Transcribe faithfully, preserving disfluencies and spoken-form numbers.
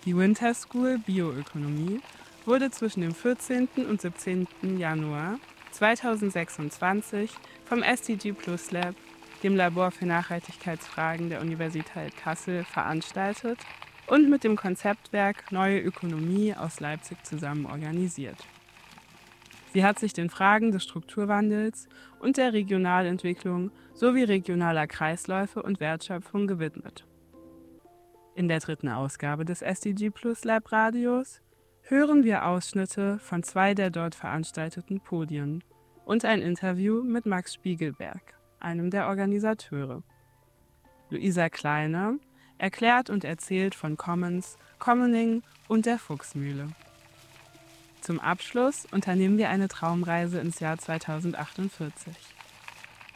Die Winter School Bioökonomie wurde zwischen dem vierzehnten und siebzehnten Januar zweitausendsechsundzwanzig vom S D G Plus Lab, dem Labor für Nachhaltigkeitsfragen der Universität Kassel, veranstaltet und mit dem Konzeptwerk Neue Ökonomie aus Leipzig zusammen organisiert. Sie hat sich den Fragen des Strukturwandels und der Regionalentwicklung sowie regionaler Kreisläufe und Wertschöpfung gewidmet. In der dritten Ausgabe des S D G Plus Lab Radios hören wir Ausschnitte von zwei der dort veranstalteten Podien und ein Interview mit Max Spiegelberg, einem der Organisateure. Luisa Kleiner erklärt und erzählt von Commons, Commoning und der Fuchsmühle. Zum Abschluss unternehmen wir eine Traumreise ins Jahr zweitausendachtundvierzig.